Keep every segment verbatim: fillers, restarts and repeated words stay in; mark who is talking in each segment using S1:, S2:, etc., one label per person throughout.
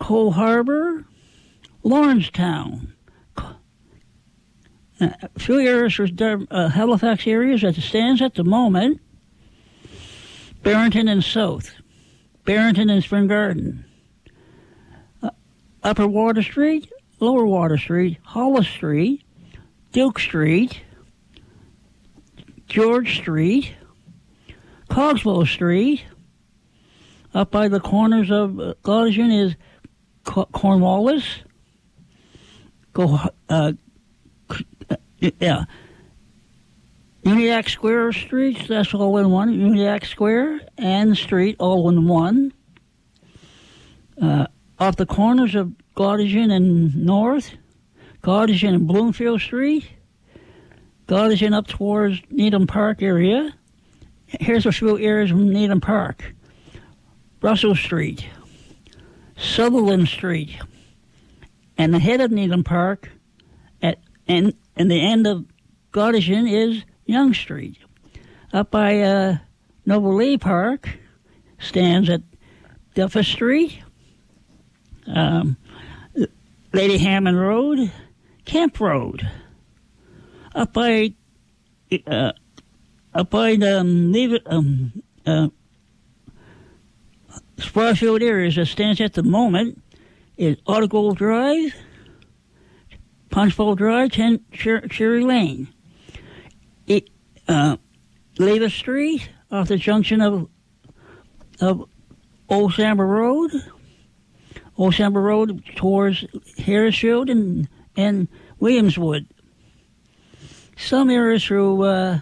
S1: Cole Harbor, Lawrencetown. Uh, a few areas for uh, Halifax areas as it stands at the moment. Barrington and South. Barrington and Spring Garden. Uh, Upper Water Street, Lower Water Street, Hollis Street, Duke Street, George Street, Cogswell Street. Up by the corners of uh, Gottingen is Co- Cornwallis. Go, uh, yeah. Uniacke Square Street, that's all in one. Uniacke Square and Street, all in one. Uh, off the corners of Gottingen and North, Gottingen and Bloomfield Street, Gottingen up towards Needham Park area. Here's a few areas from Needham Park. Russell Street, Sutherland Street, and the head of Needham Park at and, and the end of Gottingen is Young Street. Up by uh, Noble Lee Park stands at Duffer Street, um, Lady Hammond Road, Kemp Road. Up by uh, up by the um, leave it, um, uh, Sparfield areas that stands at the moment is Autogold Drive, Punchbowl Drive, ten Cher- Cherry Lane. It, uh, Leva Street off the junction of of Old Samba Road, Old Samba Road towards Harrisfield and and Williamswood. Some areas through uh,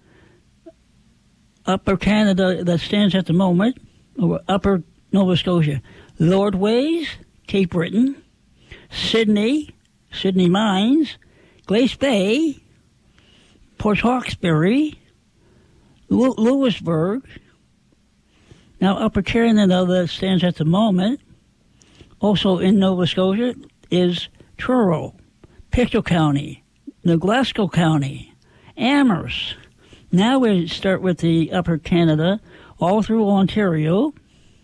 S1: Upper Canada that stands at the moment, or Upper Nova Scotia, Lord Ways, Cape Breton, Sydney, Sydney Mines, Glace Bay, Port Hawkesbury, Lew- Lewisburg. Now, Upper Canada that stands at the moment, also in Nova Scotia, is Truro, Pictou County, New Glasgow County, Amherst. Now we start with the Upper Canada, all through Ontario,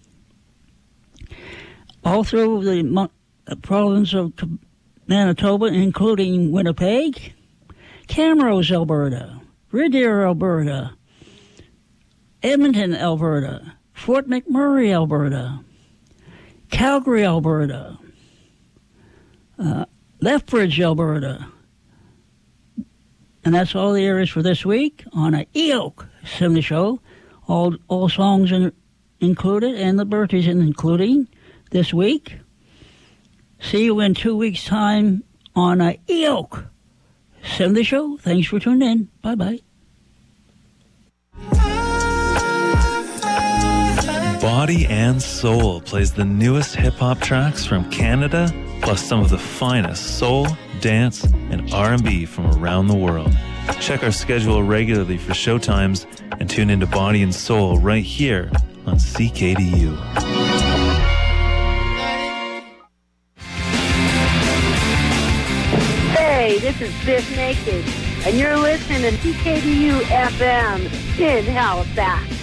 S1: all through the Mo- province of Manitoba, including Winnipeg, Camrose, Alberta, Red Deer, Alberta, Edmonton, Alberta, Fort McMurray, Alberta, Calgary, Alberta, uh, Lethbridge, Alberta. And that's all the areas for this week on a E O C seventy show. All all songs in, included and the birthdays including this week. See you in two weeks' time on a E O C seventy show. Thanks for tuning in. Bye-bye.
S2: Body and Soul plays the newest hip-hop tracks from Canada, plus some of the finest soul, dance, and R and B from around the world. Check our schedule regularly for showtimes and tune into Body and Soul right here on C K D U.
S3: Hey, this is Biff Naked, and you're listening to C K D U F M in Halifax.